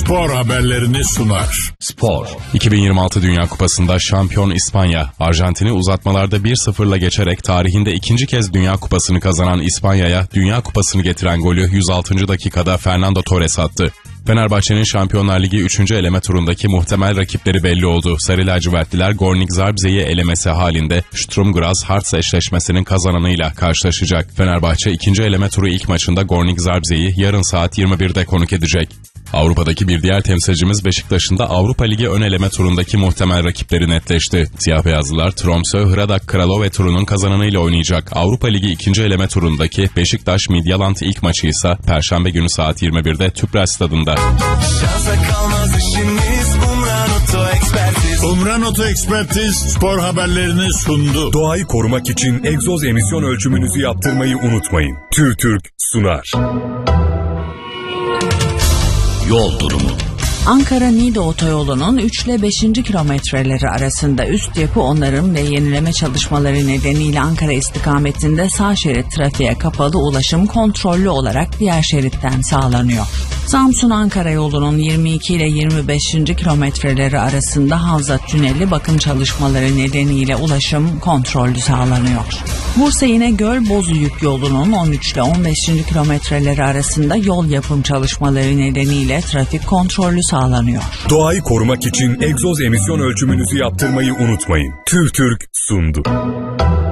spor haberlerini sunar. Spor. 2026 Dünya Kupası'nda şampiyon İspanya, Arjantin'i uzatmalarda 1-0'la geçerek tarihinde ikinci kez Dünya Kupası'nı kazanan İspanya'ya Dünya Kupası'nı getiren golü 106. dakikada Fernando Torres attı. Fenerbahçe'nin Şampiyonlar Ligi 3. eleme turundaki muhtemel rakipleri belli oldu. Sarı lacivertliler Gornik Zabrze'yi elemesi halinde Sturm Graz Hearts eşleşmesinin kazananıyla karşılaşacak. Fenerbahçe 2. eleme turu ilk maçında Gornik Zabrze'yi yarın saat 21'de konuk edecek. Avrupa'daki bir diğer temsilcimiz Beşiktaş'ın da Avrupa Ligi ön eleme turundaki muhtemel rakipleri netleşti. Siyah beyazlılar Tromsø Hradak Kralove turunun kazananıyla oynayacak. Avrupa Ligi 2. eleme turundaki Beşiktaş Midtjylland ilk maçı ise Perşembe günü saat 21'de Tüpraş Stadı'nda. Umran Oto Ekspertiz spor haberlerini sundu. Doğayı korumak için egzoz emisyon ölçümünüzü yaptırmayı unutmayın. TÜRTÜRK sunar. Yol durumu. Ankara-Niğde otoyolunun 3 ile 5. kilometreleri arasında üst yapı onarım ve yenileme çalışmaları nedeniyle Ankara istikametinde sağ şerit trafiğe kapalı, ulaşım kontrollü olarak diğer şeritten sağlanıyor. Samsun-Ankara yolunun 22 ile 25. kilometreleri arasında Havza Tüneli bakım çalışmaları nedeniyle ulaşım kontrollü sağlanıyor. Bursa İnegöl-Bozüyük yolunun 13 ile 15. kilometreleri arasında yol yapım çalışmaları nedeniyle trafik kontrollü sağlanıyor. Doğayı korumak için egzoz emisyon ölçümünüzü yaptırmayı unutmayın. TÜRTÜRK sundu.